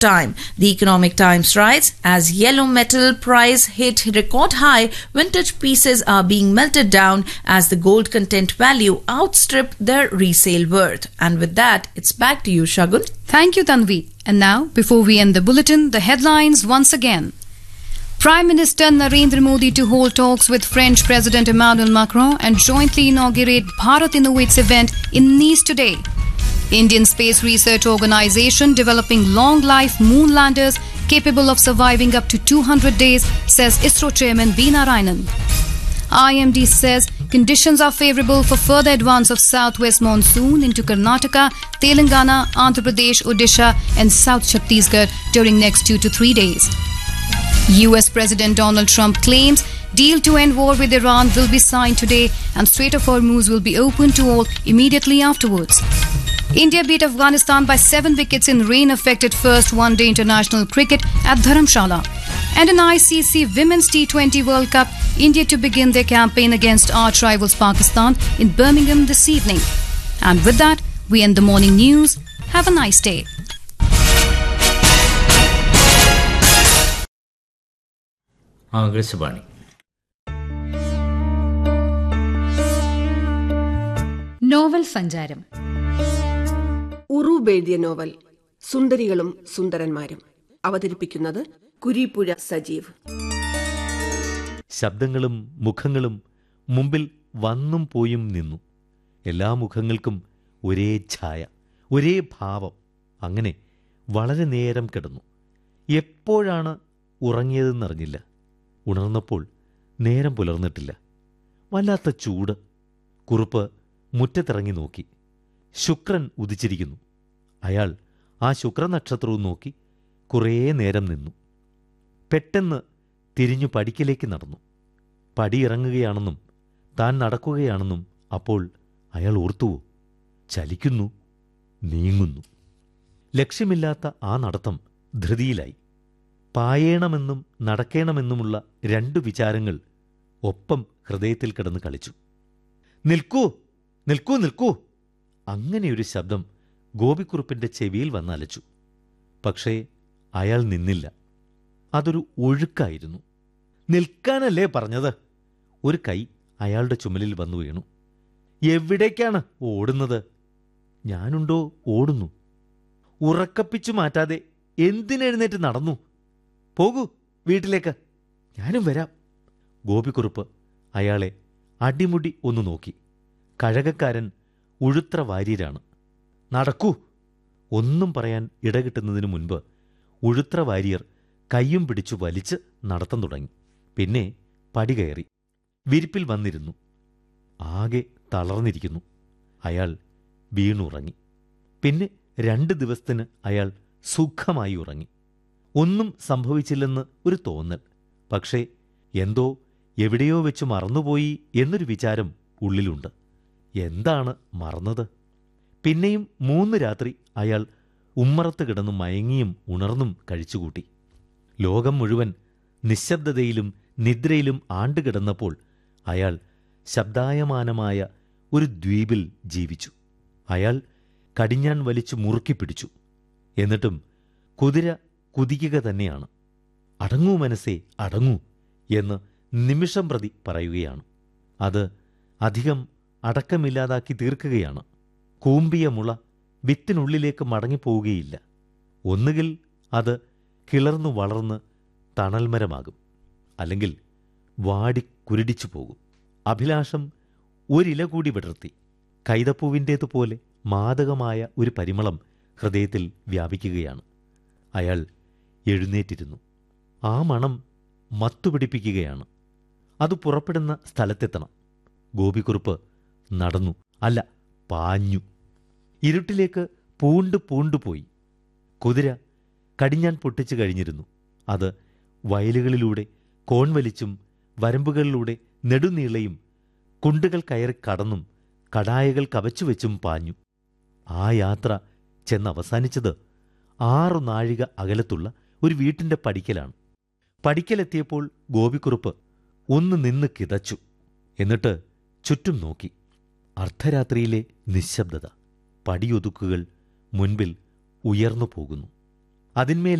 time. The Economic Times writes, as yellow metal price hit record high, vintage pieces are being melted down as the gold content value outstrip their resale worth. And with that, it's back to you, Shagun. Thank you, Tanvi. And now, before we end the bulletin, the headlines once again. Prime Minister Narendra Modi to hold talks with French President Emmanuel Macron and jointly inaugurate Bharat Innovates event in Nice today. Indian Space Research Organisation developing long-life moon landers capable of surviving up to 200 days, says ISRO Chairman V. Narayanan. IMD says conditions are favourable for further advance of southwest monsoon into Karnataka, Telangana, Andhra Pradesh, Odisha and South Chhattisgarh during next 2 to 3 days. US President Donald Trump claims deal to end war with Iran will be signed today and Strait of Hormuz will be open to all immediately afterwards. India beat Afghanistan by 7 wickets in rain-affected first one-day international cricket at Dharamshala. And in ICC Women's T20 World Cup, India to begin their campaign against arch rivals Pakistan in Birmingham this evening. And with that, we end the morning news. Have a nice day. Akashvani. Novel സഞ്ചാരം. ഉറൂബ് എഴുതിയ novel സുന്ദരികളും സുന്ദരന്മാരും. അവതരിപ്പിക്കുന്നത് കുരീപ്പുഴ സജീവ്. ശബ്ദങ്ങളും മുഖങ്ങളും മുമ്പിൽ വന്നും പോയും നിന്നു. എല്ലാ മുഖങ്ങൾക്കും ഒരേ ഛായ, ഒരേ ഭാവം. അങ്ങനെ വളരെ നേരം കിടന്നു. എപ്പോഴാണ് ഉറങ്ങിയതെന്നറിഞ്ഞില്ല. ഉണർന്നപ്പോൾ നേരം പുലർന്നിട്ടില്ല. വല്ലാത്ത ചൂട്. കുറുപ്പ് മുറ്റത്തിറങ്ങി നോക്കി. ശുക്രൻ ഉദിച്ചിരിക്കുന്നു. അയാൾ ആ ശുക്രനക്ഷത്രവും നോക്കി കുറേ നേരം നിന്നു. പെട്ടെന്ന് തിരിഞ്ഞു പടിക്കലേക്ക് നടന്നു. പടിയിറങ്ങുകയാണെന്നും താൻ നടക്കുകയാണെന്നും അപ്പോൾ അയാൾ ഓർത്തുവോ? ചലിക്കുന്നു, നീങ്ങുന്നു. ലക്ഷ്യമില്ലാത്ത ആ നടത്തം ധൃതിയിലായി. പായേണമെന്നും നടക്കേണമെന്നുമുള്ള 2 വിചാരങ്ങൾ ഒപ്പം ഹൃദയത്തിൽ കിടന്ന് കളിച്ചു. നിൽക്കൂ, നിൽക്കൂ, നിൽക്കൂ! അങ്ങനെയൊരു ശബ്ദം ഗോപിക്കുറുപ്പിന്റെ ചെവിയിൽ വന്നലച്ചു. പക്ഷേ അയാൾ നിന്നില്ല. അതൊരു ഒഴുക്കായിരുന്നു. നിൽക്കാനല്ലേ പറഞ്ഞത്? ഒരു കൈ അയാളുടെ ചുമലിൽ വന്നു വീണു. എവിടേക്കാണ് ഓടുന്നത്? ഞാനുണ്ടോ ഓടുന്നു. ഉറക്കപ്പിച്ചു മാറ്റാതെ എന്തിനെഴുന്നേറ്റ് നടന്നു? പോകൂ വീട്ടിലേക്ക്, ഞാനും വരാം. ഗോപിക്കുറുപ്പ് അയാളെ അടിമുടി ഒന്ന് നോക്കി. കഴകക്കാരൻ ഉഴുത്ര വാര്യരാണ്. നടക്കൂ! ഒന്നും പറയാൻ ഇടകിട്ടുന്നതിനു മുൻപ് ഉഴുത്ര വാര്യർ കയ്യും പിടിച്ചു വലിച്ച് നടത്തം തുടങ്ങി. പിന്നെ പടി കയറി വിരിപ്പിൽ വന്നിരുന്നു. ആകെ തളർന്നിരിക്കുന്നു. അയാൾ വീണുറങ്ങി. പിന്നെ 2 ദിവസത്തിന് അയാൾ സുഖമായി ഉറങ്ങി. ഒന്നും സംഭവിച്ചില്ലെന്ന് ഒരു തോന്നൽ. പക്ഷേ എന്തോ എവിടെയോ വെച്ച് മറന്നുപോയി എന്നൊരു വിചാരം ഉള്ളിലുണ്ട്. എന്താണ് മറന്നത്? പിന്നെയും 3 രാത്രി അയാൾ ഉമ്മറത്ത് കിടന്നു മയങ്ങിയും ഉണർന്നും കഴിച്ചുകൂട്ടി. ലോകം മുഴുവൻ നിശ്ശബ്ദതയിലും നിദ്രയിലും ആണ്ടുകിടന്നപ്പോൾ അയാൾ ശബ്ദായമാനമായ ഒരു ദ്വീപിൽ ജീവിച്ചു. അയാൾ കടിഞ്ഞാൻ വലിച്ചു മുറുക്കിപ്പിടിച്ചു. എന്നിട്ടും കുതിര കുതിക്കുക തന്നെയാണ്. അടങ്ങൂ മനസ്സേ, അടങ്ങൂ എന്ന് നിമിഷം പ്രതി പറയുകയാണ്. അത് അധികം അടക്കമില്ലാതാക്കി തീർക്കുകയാണ്. കൂമ്പിയ മുള വിത്തിനുള്ളിലേക്ക് മടങ്ങിപ്പോവുകയില്ല. ഒന്നുകിൽ അത് കിളർന്നു വളർന്ന് തണൽമരമാകും, അല്ലെങ്കിൽ വാടി കുരുടിച്ചു പോകും. അഭിലാഷം ഒരില കൂടി വിടർത്തി. കൈതപ്പൂവിൻ്റേതുപോലെ മാദകമായ ഒരു പരിമളം ഹൃദയത്തിൽ വ്യാപിക്കുകയാണ്. അയാൾ എഴുന്നേറ്റിരുന്നു. ആ മണം മത്തുപിടിപ്പിക്കുകയാണ്. അത് പുറപ്പെടുന്ന സ്ഥലത്തെത്തണം. ഗോപിക്കുറുപ്പ് നടന്നു, അല്ല പാഞ്ഞു. ഇരുട്ടിലേക്ക് പൂണ്ടുപോയി. കുതിര കടിഞ്ഞാൻ പൊട്ടിച്ചു കഴിഞ്ഞിരുന്നു. അത് വയലുകളിലൂടെ കോൺവലിച്ചും വരമ്പുകളിലൂടെ നെടുനീളയും കുണ്ടുകൾ കയറി കടന്നും കടായകൾ കവച്ചുവെച്ചും പാഞ്ഞു. ആ യാത്ര ചെന്നവസാനിച്ചത് 6 നാഴിക അകലത്തുള്ള ഒരു വീട്ടിന്റെ പടിക്കലാണ്. പടിക്കലെത്തിയപ്പോൾ ഗോപിക്കുറുപ്പ് ഒന്ന് നിന്ന് കിതച്ചു. എന്നിട്ട് ചുറ്റും നോക്കി. അർദ്ധരാത്രിയിലെ നിശ്ശബ്ദത. പടിയൊതുക്കുകൾ മുൻപിൽ ഉയർന്നു പോകുന്നു. അതിന്മേൽ